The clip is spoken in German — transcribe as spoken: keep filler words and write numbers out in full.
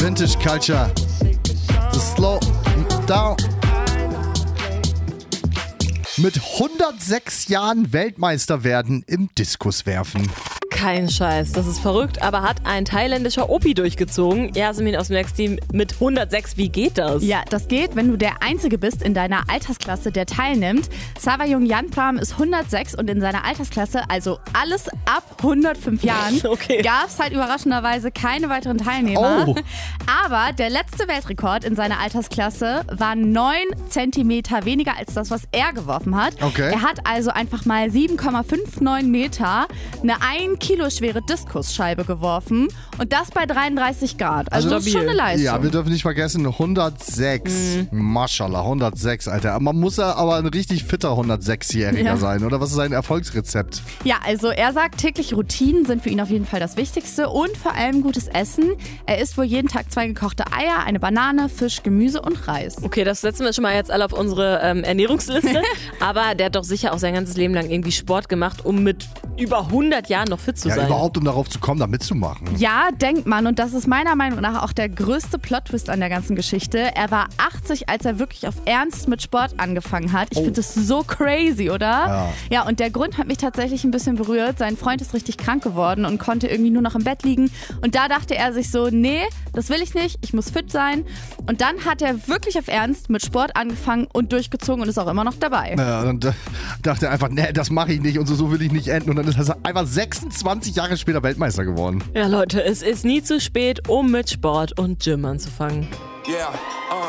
Vintage Culture. The Slow Down. Mit hundertsechs Jahren Weltmeister werden im Diskuswerfen. Kein Scheiß, das ist verrückt, aber hat ein thailändischer Opi durchgezogen. Jasmin aus dem Next-Team mit hundertsechs, wie geht das? Ja, das geht, wenn du der Einzige bist in deiner Altersklasse, der teilnimmt. Savayong Yanpram ist hundertsechs und in seiner Altersklasse, also alles ab hundertfünf Jahren, okay. gab es halt überraschenderweise keine weiteren Teilnehmer. Oh. Aber der letzte Weltrekord in seiner Altersklasse war neun Zentimeter weniger als das, was er geworfen hat. Okay. Er hat also einfach mal sieben Komma neunundfünfzig Meter eine ein Kilo schwere Diskusscheibe geworfen und das bei dreiunddreißig Grad. Also, also das ist schon eine Leistung. Ja, wir dürfen nicht vergessen, hundertsechs. Mhm. Maschallah, hundertsechs, Alter. Man muss ja aber ein richtig fitter hundertsechsjähriger ja. sein, oder? Was ist sein Erfolgsrezept? Ja, also er sagt, tägliche Routinen sind für ihn auf jeden Fall das Wichtigste und vor allem gutes Essen. Er isst wohl jeden Tag zwei gekochte Eier, eine Banane, Fisch, Gemüse und Reis. Okay, das setzen wir schon mal jetzt alle auf unsere ähm, Ernährungsliste. Aber der hat doch sicher auch sein ganzes Leben lang irgendwie Sport gemacht, um mit über hundert Jahren noch fit zu Ja, sein. überhaupt, um darauf zu kommen, da mitzumachen. Ja, denkt man. Und das ist meiner Meinung nach auch der größte Plot-Twist an der ganzen Geschichte. Er war achtzig, als er wirklich auf Ernst mit Sport angefangen hat. Ich Oh. finde das so crazy, oder? Ja. Ja, und der Grund hat mich tatsächlich ein bisschen berührt. Sein Freund ist richtig krank geworden und konnte irgendwie nur noch im Bett liegen. Und da dachte er sich so, nee, das will ich nicht, ich muss fit sein. Und dann hat er wirklich auf Ernst mit Sport angefangen und durchgezogen und ist auch immer noch dabei. Ja, und da dachte er einfach, nee, das mache ich nicht und so, so will ich nicht enden. Und dann ist er einfach sechsundzwanzig Jahre später Weltmeister geworden. Ja, Leute, es ist nie zu spät, um mit Sport und Gym anzufangen. Yeah, uh.